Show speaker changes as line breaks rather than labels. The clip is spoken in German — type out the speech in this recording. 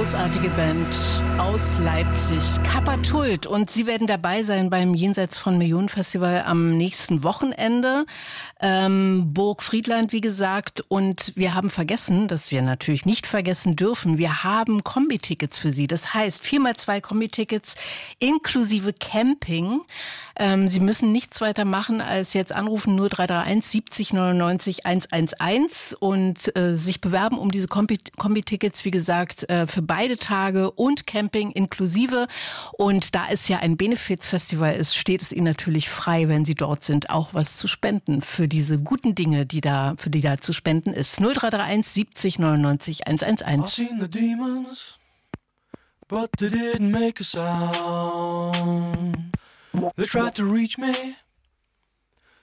großartige Band aus Leipzig, Kappa-Tult. Und sie werden dabei sein beim Jenseits von Millionen Festival am nächsten Wochenende. Burg Friedland, wie gesagt. Und wir haben vergessen, dass wir natürlich nicht vergessen dürfen, wir haben Kombi-Tickets für Sie. Das heißt, 4x2 Kombi-Tickets inklusive Camping. Sie müssen nichts weiter machen, als jetzt anrufen 0331 70 99 111 und sich bewerben um diese Kombi-Tickets, wie gesagt, für beide Tage und Camping inklusive. Und da es ja ein Benefizfestival ist, steht es Ihnen natürlich frei, wenn Sie dort sind, auch was zu spenden für diese guten Dinge, für die da zu spenden ist. 0331 70 99 111.
I've seen the demons, but they didn't make a sound. They tried to reach me,